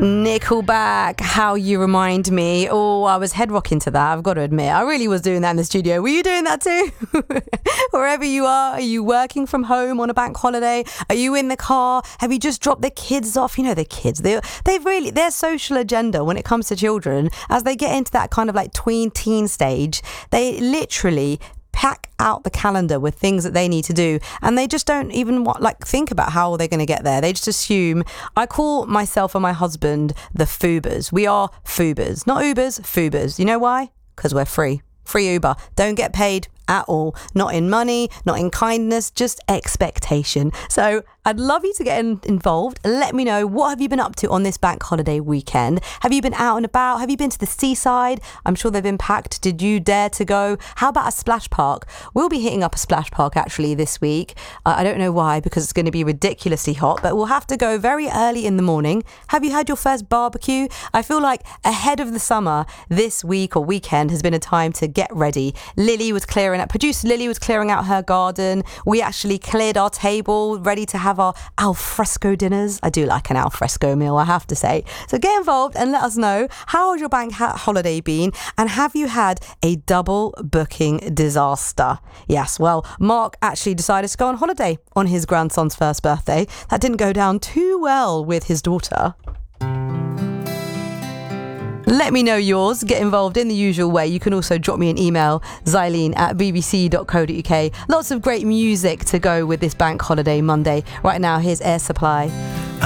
Nickelback, How You Remind Me. Oh, I was head rocking to that, I've got to admit. I really was doing that in the studio. Were you doing that too? Wherever you are you working from home on a bank holiday? Are you in the car? Have you just dropped the kids off? You know, the kids, they've really, their social agenda when it comes to children, as they get into that kind of like teen stage, they literally pack out the calendar with things that they need to do, and they just don't even think about how they're going to get there. They just assume. I call myself and my husband the Foobers. We are Foobers, not Ubers, Foobers. You know why? Because we're free Uber, don't get paid at all, not in money, not in kindness, just expectation. So I'd love you to get involved. Let me know, what have you been up to on this bank holiday weekend? Have you been out and about? Have you been to the seaside? I'm sure they've been packed. Did you dare to go? How about a splash park? We'll be hitting up a splash park actually this week. I don't know why, because it's going to be ridiculously hot, but we'll have to go very early in the morning. Have you had your first barbecue? I feel like ahead of the summer, this week or weekend has been a time to get ready. Producer Lily was clearing out her garden. We actually cleared our table, ready to have our alfresco dinners. I do like an alfresco meal, I have to say. So get involved and let us know, how has your bank holiday been, and have you had a double booking disaster? Yes, well, Mark actually decided to go on holiday on his grandson's first birthday. That didn't go down too well with his daughter. Let me know yours. Get involved in the usual way. You can also drop me an email, xylene@bbc.co.uk. Lots of great music to go with this bank holiday Monday. Right now, here's Air Supply.